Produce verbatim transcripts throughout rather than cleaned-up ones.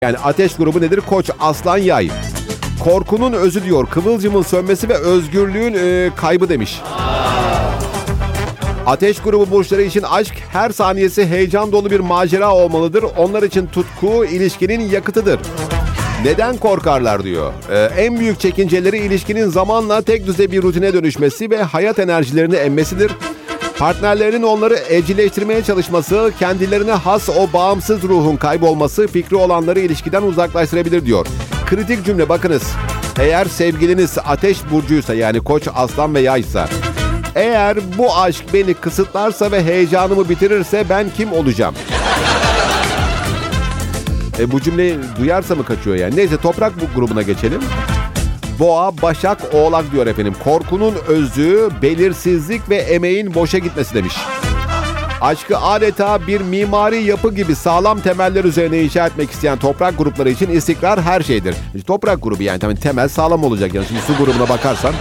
Yani ateş grubu nedir? Koç, aslan, yay. Korkunun özü diyor. Kıvılcımın sönmesi ve özgürlüğün e, kaybı demiş. Ateş grubu burçları için aşk her saniyesi heyecan dolu bir macera olmalıdır. Onlar için tutku ilişkinin yakıtıdır. Neden korkarlar diyor. Ee, en büyük çekinceleri ilişkinin zamanla tek düze bir rutine dönüşmesi ve hayat enerjilerini emmesidir. Partnerlerinin onları evcilleştirmeye çalışması, kendilerine has o bağımsız ruhun kaybolması fikri olanları ilişkiden uzaklaştırabilir diyor. Kritik cümle bakınız. Eğer sevgiliniz ateş burcuysa, yani koç, aslan ve yaysa, eğer bu aşk beni kısıtlarsa ve heyecanımı bitirirse ben kim olacağım? E bu cümleyi duyarsa mı kaçıyor yani? Neyse, toprak bu grubuna geçelim. Boğa, Başak, Oğlak diyor efendim. Korkunun özü, belirsizlik ve emeğin boşa gitmesi demiş. Aşkı adeta bir mimari yapı gibi sağlam temeller üzerine inşa etmek isteyen toprak grupları için istikrar her şeydir. Toprak grubu yani tabii temel sağlam olacak. Yani şimdi su grubuna bakarsan.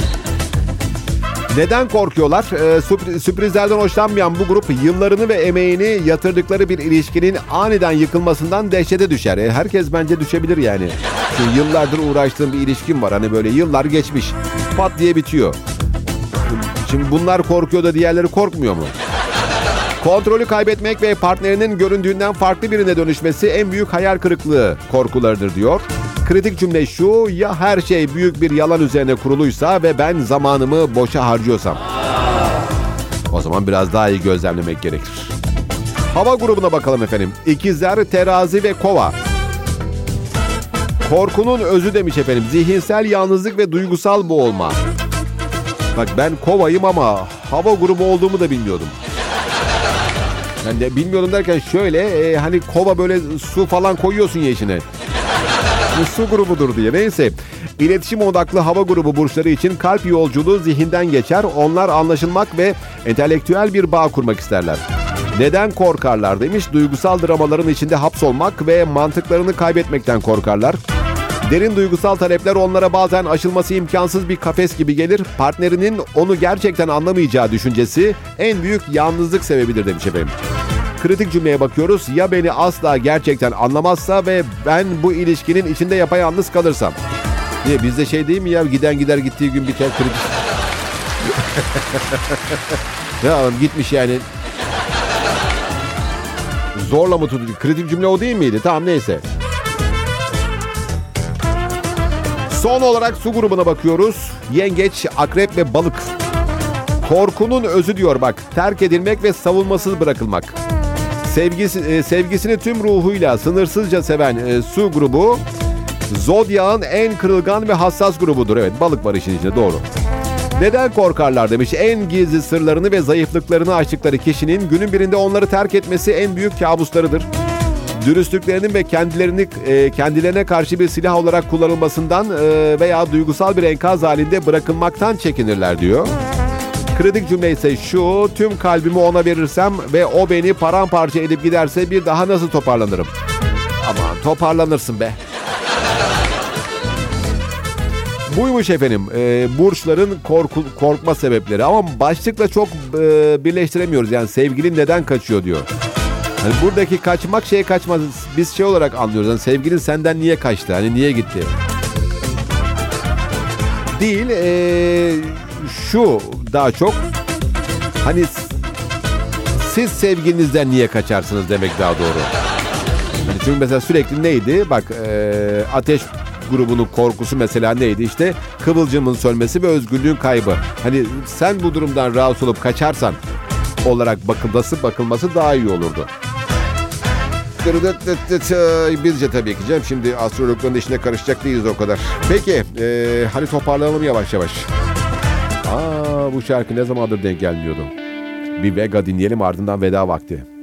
Neden korkuyorlar? Ee, sürprizlerden hoşlanmayan bu grup yıllarını ve emeğini yatırdıkları bir ilişkinin aniden yıkılmasından dehşete düşer. E, herkes bence düşebilir yani. Çünkü yıllardır uğraştığım bir ilişkim var. Hani böyle yıllar geçmiş. Pat diye bitiyor. Şimdi bunlar korkuyor da diğerleri korkmuyor mu? Kontrolü kaybetmek ve partnerinin göründüğünden farklı birine dönüşmesi en büyük hayal kırıklığı korkularıdır diyor. Kritik cümle şu: ya her şey büyük bir yalan üzerine kuruluysa ve ben zamanımı boşa harcıyorsam? O zaman biraz daha iyi gözlemlemek gerekir. Hava grubuna bakalım efendim. İkizler, Terazi ve Kova. Korkunun özü demiş efendim. Zihinsel yalnızlık ve duygusal boğulma. Bak ben Kova'yım ama hava grubu olduğumu da bilmiyordum. Ben de bilmiyordum derken şöyle e, hani kova böyle su falan koyuyorsun ya içine. Su grubudur diye. Neyse. İletişim odaklı hava grubu burçları için kalp yolculuğu zihinden geçer. Onlar anlaşılmak ve entelektüel bir bağ kurmak isterler. Neden korkarlar demiş. Duygusal dramaların içinde hapsolmak ve mantıklarını kaybetmekten korkarlar. Derin duygusal talepler onlara bazen aşılması imkansız bir kafes gibi gelir. Partnerinin onu gerçekten anlamayacağı düşüncesi en büyük yalnızlık sebebidir demiş efendim. Kritik cümleye bakıyoruz. Ya beni asla gerçekten anlamazsa ve ben bu ilişkinin içinde yapayalnız kalırsam. Niye bizde şey değil mi ya, giden gider gittiği gün biter kritik. Ya gitmiş yani. Zorla mı tutuldu? Kritik cümle o değil miydi? Tamam neyse. Son olarak su grubuna bakıyoruz. Yengeç, Akrep ve Balık. Korkunun özü diyor bak. Terk edilmek ve savunmasız bırakılmak. Sevgisi, e, sevgisini tüm ruhuyla sınırsızca seven e, su grubu Zodyak'ın en kırılgan ve hassas grubudur. Evet, balık var işin içinde, doğru. Neden korkarlar demiş. En gizli sırlarını ve zayıflıklarını açtıkları kişinin günün birinde onları terk etmesi en büyük kabuslarıdır. Dürüstlüklerinin ve kendilerini e, kendilerine karşı bir silah olarak kullanılmasından e, veya duygusal bir enkaz halinde bırakılmaktan çekinirler diyor. Kritik cümle ise şu: tüm kalbimi ona verirsem ve o beni paramparça edip giderse bir daha nasıl toparlanırım? Aman toparlanırsın be. Buymuş efendim e, burçların korku, korkma sebepleri, ama başlıkla çok e, birleştiremiyoruz. Yani sevgilin neden kaçıyor diyor. Yani buradaki kaçmak şey kaçmaz. Biz şey olarak anlıyoruz. Yani sevgilin senden niye kaçtı? Hani niye gitti? Değil. Ee, şu daha çok. Hani siz sevgilinizden niye kaçarsınız demek daha doğru. Yani çünkü mesela sürekli neydi? Bak ee, ateş grubunun korkusu mesela neydi? İşte kıvılcımın sönmesi ve özgürlüğün kaybı. Hani sen bu durumdan rahatsız olup kaçarsan olarak bakılması bakılması daha iyi olurdu. Bizce tabii ki canım. Şimdi astrologların işine karışacak değiliz o kadar. Peki e, hadi toparlanalım yavaş yavaş. Aa, bu şarkı ne zamandır denk gelmiyordu. Bir Vega dinleyelim, ardından veda vakti.